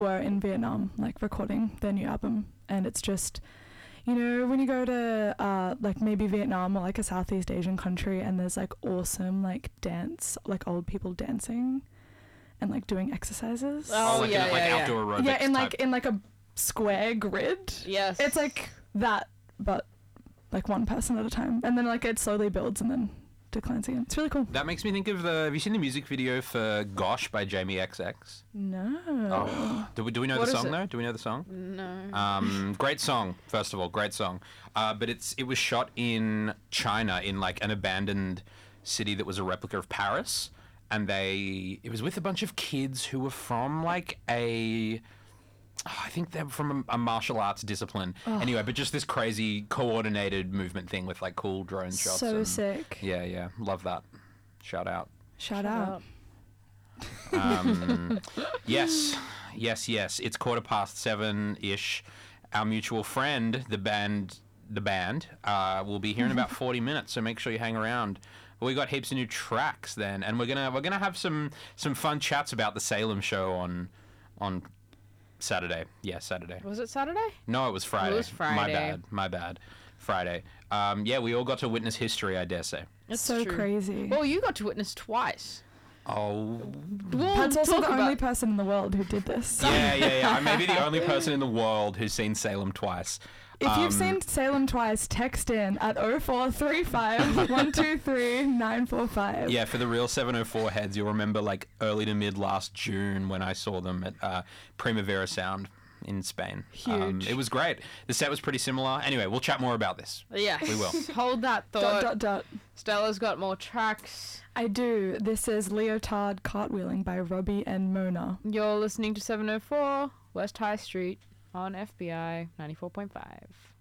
were in Vietnam, like recording their new album, and it's just, you know, when you go to like maybe Vietnam or like a Southeast Asian country, and there's like awesome like dance, like old people dancing, and like doing exercises. Like outdoor aerobics. Yeah, in like a square grid. Yes. It's like that, but like one person at a time, and then like it slowly builds and then declines again. It's really cool. That makes me think of have you seen the music video for Gosh by Jamie XX? No. Oh. Do we know What the is song it? though? Do we know the song? No. Great song, first of all, great song. But it was shot in China in like an abandoned city that was a replica of Paris, and it was with a bunch of kids who were from like I think they're from a martial arts discipline. Anyway, but just this crazy coordinated movement thing with like cool drone shots. So sick. Yeah, love that. Shout out. Shout out. Yes. It's 7:15-ish. Our mutual friend, the band, will be here in about 40 minutes. So make sure you hang around. We got heaps of new tracks then, and we're gonna have some fun chats about the Salem show on Saturday. Yeah, Saturday. Was it Saturday? No, it was Friday. It was Friday. My bad. Friday. We all got to witness history, I dare say. It's so true. crazy. Well, you got to witness twice. Oh. Pat's also the only person in the world who did this. Yeah. I may be the only person in the world who's seen Salem twice. If you've seen Salem twice, text in at 0435 123 945. Yeah, for the real 704 heads, you'll remember like early to mid last June when I saw them at Primavera Sound in Spain. Huge. It was great. The set was pretty similar. Anyway, we'll chat more about this. Yeah. We will. Hold that thought. ... Stella's got more tracks. I do. This is Leotard Cartwheeling by Robbie and Mona. You're listening to 704 West High Street on FBI 94.5.